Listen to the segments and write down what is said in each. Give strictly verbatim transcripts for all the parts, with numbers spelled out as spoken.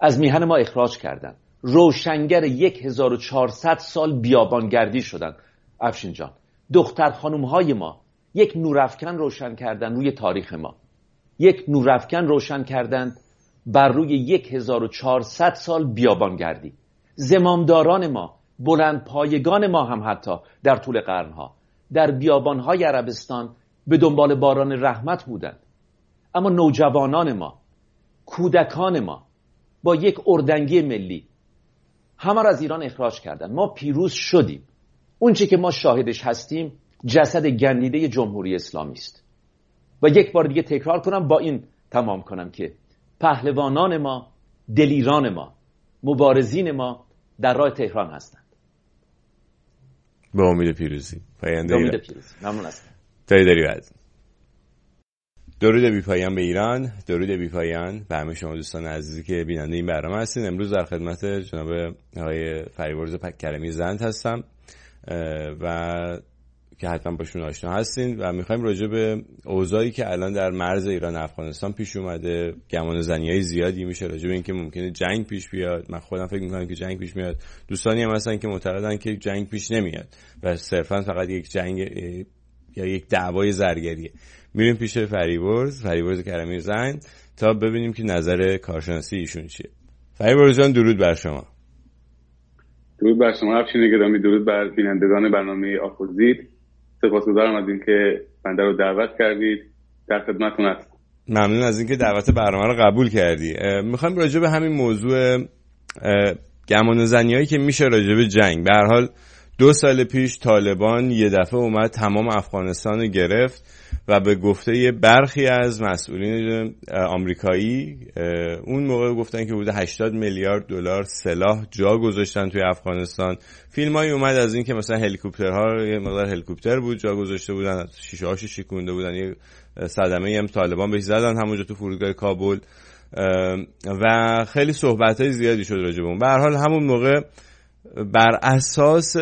از میهن ما اخراج کردن، روشنگر هزار و چهارصد سال بیابانگردی شدن. افشین جان، دختر خانوم های ما یک نورافکن روشن کردن روی تاریخ ما، یک نورافکن روشن کردن بر روی هزار و چهارصد سال بیابانگردی. زمامداران ما، بلند پایگان ما هم حتی در طول قرنها در بیابانهای عربستان به دنبال باران رحمت بودند. اما نوجوانان ما، کودکان ما با یک اردنگی ملی همه را از ایران اخراج کردن. ما پیروز شدیم. اون چی که ما شاهدش هستیم جسد گندیده جمهوری اسلامی است. و یک بار دیگه تکرار کنم، با این تمام کنم که پهلوانان ما، دلیران ما، مبارزین ما در راه تهران هستند. با امید پیروزی. پاینده امید پیروزی. ممنون هستم. داری داری بعد. درود بی پایان به ایران، درود بی پایان به همه شما دوستان عزیزی که بیننده این برنامه هستین. امروز در خدمت جناب آقای فریبرز کرمی زند هستم و که حتما باشون آشنا هستین و میخوایم راجع به اوضاعی که الان در مرز ایران افغانستان پیش اومده، گمان زنیای زیادی میشه راجع به اینکه ممکنه جنگ پیش بیاد. من خودم فکر میکنم که جنگ پیش میاد. دوستانی هم هستن که معتقدن که جنگ پیش نمیاد و صرفا فقط یک جنگ یا یک دعوای زرگریه. میریم پیش فریبرز فریبرز کرمی زند تا ببینیم که نظر کارشناسی ایشون چیه. فریبرز جان، درود بر شما. درود بر شما افشین گرامی، درود بر بینندگان برنامه آخوزید. سپاسگزارم از اینکه بنده رو دعوت کردید. در خدمتتون هستم. ممنون از اینکه دعوت برنامه رو قبول کردی. میخوایم راجع به همین موضوع گمان زنیایی که میشه راجع به جنگ، به هر حال دو سال پیش طالبان یه دفعه اومد تمام افغانستان رو گرفت و به گفته برخی از مسئولین آمریکایی اون موقع گفتن که بوده هشتاد میلیارد دلار سلاح جا گذاشتن توی افغانستان. فیلمایی اومد از این که مثلا هلیکوپترها، یه مقدار هلیکوپتر بود جا گذاشته بودن، شیشه هاشو شکونده بودن، یه صدمه‌ای هم طالبان بهش زدن همونجا تو فرودگاه کابل و خیلی صحبت‌های زیادی شد راجع به اون. به هر حال همون موقع بر اساس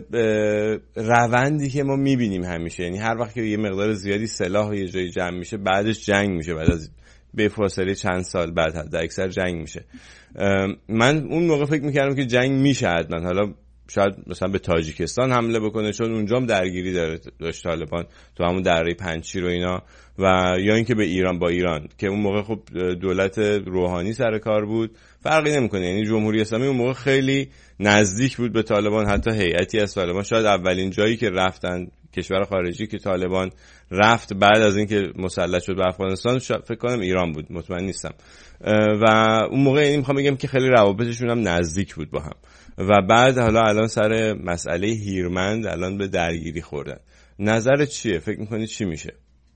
روندی که ما میبینیم همیشه، یعنی هر وقت که یه مقدار زیادی سلاح یه جایی جمع میشه بعدش جنگ میشه، بعد از به فاصله چند سال بعد حد اکثر جنگ میشه. من اون موقع فکر میکردم که جنگ میشه حتما، حالا شاید مثلا به تاجیکستان حمله بکنه چون اونجا هم درگیری داره داشت طالبان تو همون دره پنجشیر و اینا، و یا اینکه به ایران با ایران که اون موقع خب دولت روحانی سر کار بود، فرقی نمیکنه. یعنی جمهوری اسلامی اون موقع خیلی نزدیک بود به طالبان، حتی هیئتی از طالبان، شاید اولین جایی که رفتن کشور خارجی که طالبان رفت بعد از اینکه مسلط شد به افغانستان فکر کنم ایران بود، مطمئن نیستم. و اون موقع یعنی میخوام بگم که خیلی روابطشون هم نزدیک بود با هم و بعد حالا الان سر مسئله هیرمند الان به درگیری خوردن. نظرت چیه؟ فکر میکنی چی میشه؟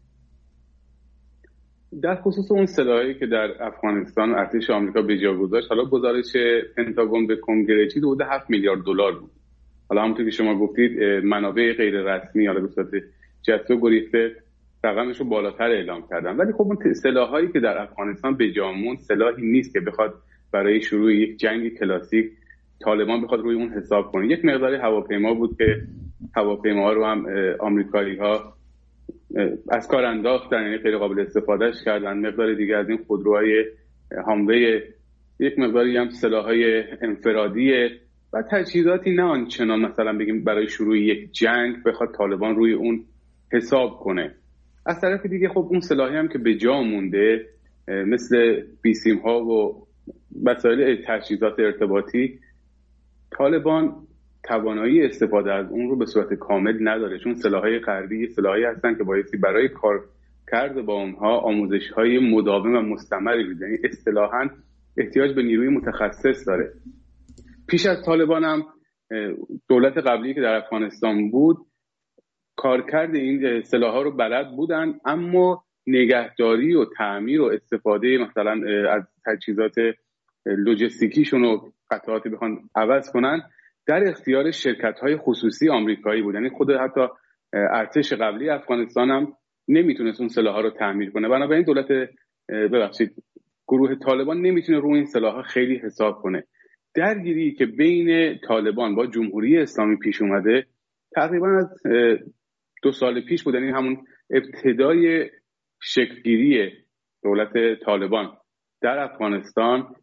در خصوص اون سلاحی که در افغانستان ارتش آمریکا به جا گذاشت، حالا گزارش پنتاگون به کنگره چیز حدود هفت میلیارد دلار بود. حالا همونطور که شما گفتید منابع غیر رسمی حالا به صورت جسته و گریخته رقمش رو بالاتر اعلام کردن، ولی خب اون سلاحایی که در افغانستان به جا موند سلاحی نیست که بخواد برای شروع یک جنگ کلاسیک طالبان بخواد روی اون حساب کنه. یک مقدار هواپیما بود که هواپیماها رو هم آمریکایی‌ها از کار انداختن، یعنی غیر قابل استفادهش کردن. مقدار دیگه از این خودروهای هاموی، یک مقداری هم سلاح‌های انفرادی و تجهیزاتی نه آنچنان مثلا بگیم برای شروع یک جنگ بخواد طالبان روی اون حساب کنه. از طرف دیگه خب اون سلاحی هم که به جا مونده مثل بیسیم ها و وسایل تجهیزات ارتباطی، طالبان توانایی استفاده از اون رو به صورت کامل نداره، چون سلاح‌های غربی سلاحی هستن که بایستی برای کار کرده با اونها آموزش‌های مداوم و مستمری بده، یعنی اصطلاحاً احتیاج به نیروی متخصص داره. پیش از طالبان هم دولت قبلی که در افغانستان بود کارکرد این سلاح‌ها رو بلد بودن، اما نگهداری و تعمیر و استفاده مثلا از تجهیزات لوجستیکیشون و قطعاتی بخوان عوض کنن در اختیار شرکت‌های خصوصی آمریکایی بود. یعنی خود حتی ارتش قبلی افغانستان هم نمیتونست اون سلاح‌ها رو تعمیر کنه. بنابراین دولت ببخشید گروه طالبان نمیتونه روی این سلاح‌ها خیلی حساب کنه. درگیری که بین طالبان با جمهوری اسلامی پیش اومده تقریبا از دو سال پیش بود، یعنی همون ابتدای شکلگیری دولت طالبان در افغانستان